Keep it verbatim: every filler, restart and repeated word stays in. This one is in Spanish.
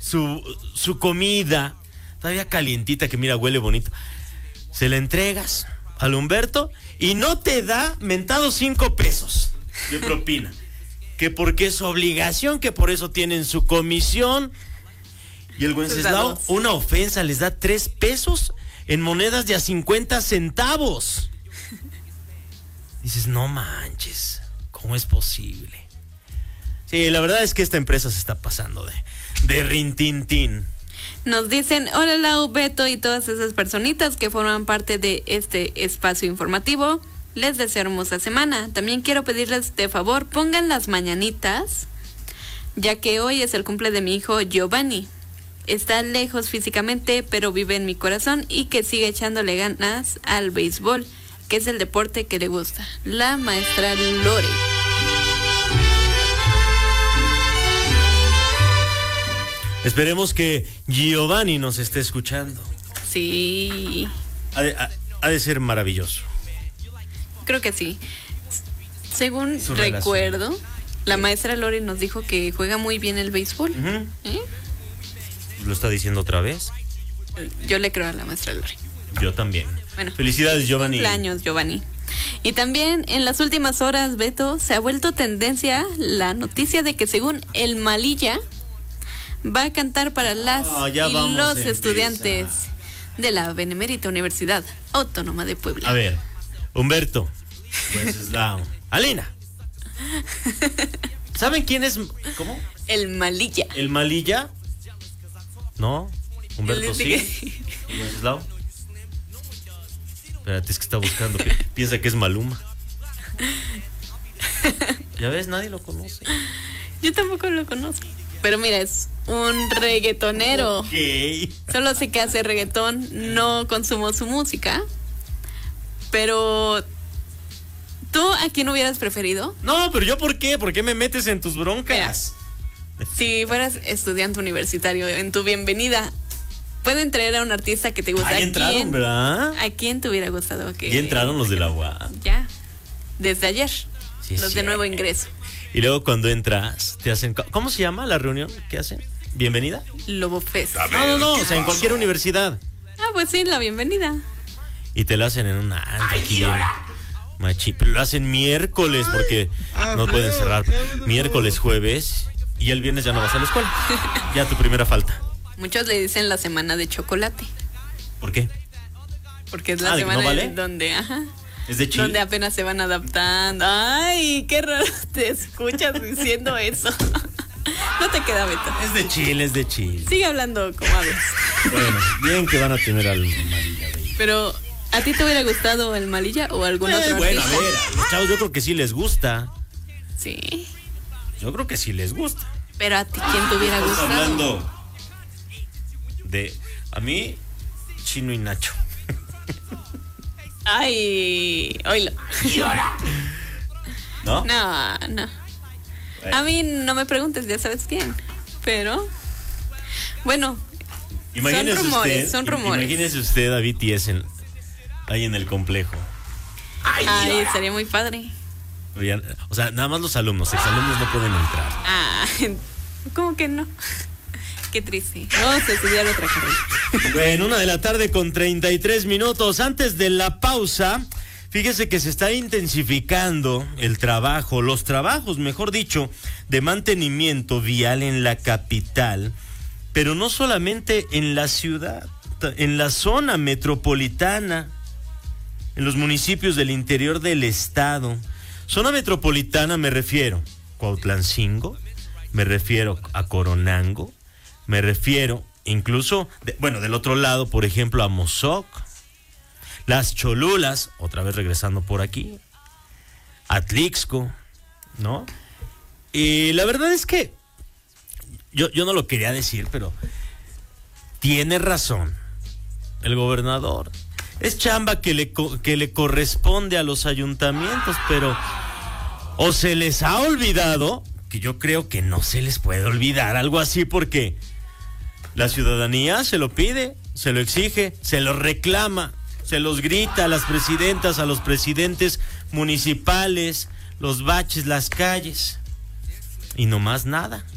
su, su comida, todavía calientita, que mira, huele bonito. Se la entregas al Humberto y no te da mentados cinco pesos de propina. Que porque es su obligación, que por eso tienen su comisión. Y el Wenceslao, una ofensa, les da tres pesos en monedas de a cincuenta centavos. Dices, no manches, ¿cómo es posible? Sí, la verdad es que esta empresa se está pasando de, de rintintín. Nos dicen, hola Lau, Beto y todas esas personitas que forman parte de este espacio informativo. Les deseo hermosa semana. También quiero pedirles de favor, pongan las mañanitas, ya que hoy es el cumple de mi hijo Giovanni. Está lejos físicamente, pero vive en mi corazón y que sigue echándole ganas al béisbol, que es el deporte que le gusta. La maestra Lore. Esperemos que Giovanni nos esté escuchando. Sí. Ha de, ha, ha de ser maravilloso. Creo que sí. Según recuerdo, relación. La maestra Lore nos dijo que juega muy bien el béisbol. Uh-huh. ¿Eh? ¿Lo está diciendo otra vez? Yo le creo a la maestra Lore. Yo también. Bueno, felicidades, Giovanni. Cumpleaños, Giovanni. Y también en las últimas horas, Beto, se ha vuelto tendencia la noticia de que según el Malilla va a cantar para las oh, y los estudiantes de la Benemérita Universidad Autónoma de Puebla. A ver, Humberto, Wenceslao, Alina. ¿Saben quién es? ¿Cómo? El Malilla. ¿El Malilla? ¿No? ¿Humberto sí? ¿Wenceslao? Espérate, es que está buscando. Piensa que es Maluma. Ya ves, nadie lo conoce. Yo tampoco lo conozco. Pero mira, es un reggaetonero. Okay. Solo sé que hace reggaetón, no consumo su música. Pero ¿tú a quién hubieras preferido? No, pero yo ¿por qué? ¿Por qué me metes en tus broncas? Mira, si fueras estudiante universitario, en tu bienvenida, pueden traer a un artista que te gusta. Ahí entraron, ¿quién, ¿verdad? ¿A quién te hubiera gustado que? Ya entraron los de la U A. Ya, desde ayer. Sí, los sí. de nuevo ingreso. Y luego cuando entras, te hacen... ¿Cómo se llama la reunión que hacen? ¿Bienvenida? Lobo Fest. No, no, no, o sea, en cualquier universidad. Ah, pues sí, la bienvenida. Y te lo hacen en una aquí en Machi, pero lo hacen miércoles porque no pueden cerrar. Miércoles, jueves y el viernes ya no vas a la escuela. Ya tu primera falta. Muchos le dicen la semana de chocolate. ¿Por qué? Porque es la ah, semana ¿no vale? donde, ajá. ¿Es de Chile? Donde apenas se van adaptando. Ay, qué raro te escuchas diciendo eso. No te queda, Beto. Es de Chile, es de Chile. Sigue hablando como hablas. Bueno, bien que van a tener al Malilla. Pero, ¿a ti te hubiera gustado el Malilla o algún eh, otro bueno, artista? a ver, a los chavos yo creo que sí les gusta. Sí. Yo creo que sí les gusta. Pero a ti, ¿quién te hubiera gustado? Estamos hablando de... A mí, Chino y Nacho. Ay, oílo. ¿No? No, no. Bueno. A mí no me preguntes, ya sabes quién. Pero, bueno, imagínese son rumores, usted, son rumores. Imagínese usted a B T S en, ahí en el complejo. Ay, Ay estaría muy padre. O sea, nada más los alumnos, exalumnos no pueden entrar. Ah, ¿cómo que no? Qué triste. Vamos a estudiar otra carrera. Bueno, una de la tarde con treinta y tres minutos. Antes de la pausa, fíjese que se está intensificando el trabajo, los trabajos, mejor dicho, de mantenimiento vial en la capital, pero no solamente en la ciudad, en la zona metropolitana, en los municipios del interior del estado. Zona metropolitana me refiero a Cuautlancingo, me refiero a Coronango, me refiero incluso, de, bueno, del otro lado, por ejemplo, a Mozoc, Las Cholulas, otra vez regresando por aquí, Atlixco, ¿no? Y la verdad es que yo, yo no lo quería decir, pero tiene razón el gobernador. Es chamba que le, que le corresponde a los ayuntamientos, pero o se les ha olvidado, que yo creo que no se les puede olvidar algo así, porque la ciudadanía se lo pide, se lo exige, se lo reclama, se los grita a las presidentas, a los presidentes municipales, los baches, las calles, y no más nada.